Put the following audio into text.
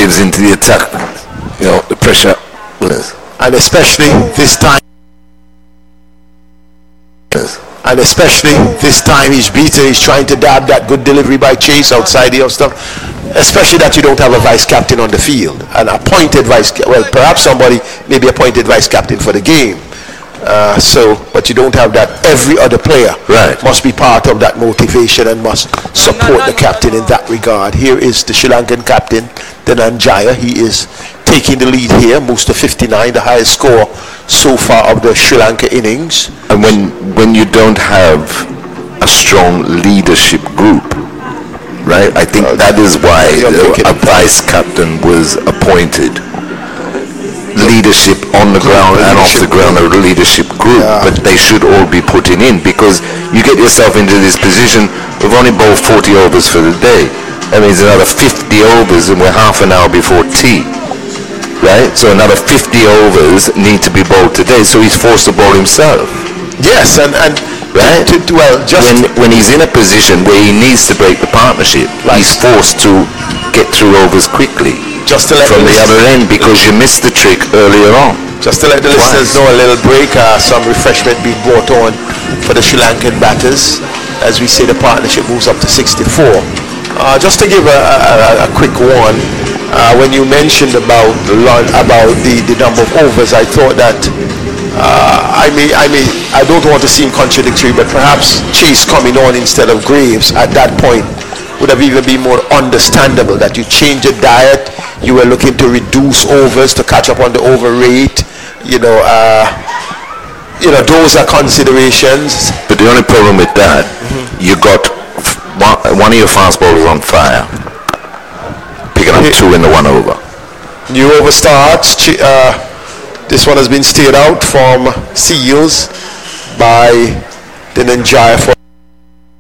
waves into the attack. The pressure. And especially this time. And especially this time he's beaten, he's trying to dab that good delivery by Chase outside the stuff. Especially that you don't have a vice captain on the field. An appointed perhaps somebody may be appointed vice captain for the game. But you don't have that. Every other player must be part of that motivation and must support the captain in that regard. Here is the Sri Lankan captain, Dhananjaya. He is taking the lead here, moves to 59, the highest score so far of the Sri Lanka innings. And when you don't have a strong leadership group, right? I think that is why a vice captain was appointed. Leadership on the ground and off the ground, a leadership group, but they should all be putting in, because you get yourself into this position. We've only bowled 40 overs for the day. That means another 50 overs and we're half an hour before tea, right? So another 50 overs need to be bowled today, so he's forced to bowl himself. Yes, and right? When he's in a position where he needs to break the partnership, he's forced to get through overs quickly. Just to let from the other end, because you missed the trick earlier on. Just to let the listeners know, a little break, some refreshment being brought on for the Sri Lankan batters. As we say, the partnership moves up to 64. Just to give a quick warn, when you mentioned about the number of overs, I thought that I don't want to seem contradictory, but perhaps Chase coming on instead of Graves at that point would have even been more understandable, that you change your diet, you were looking to reduce overs to catch up on the over rate, those are considerations. But the only problem with that, you got one of your fast bowlers on fire, picking up 2 in the 1 over. New over starts. This one has been steered out from Seals by Dhananjaya for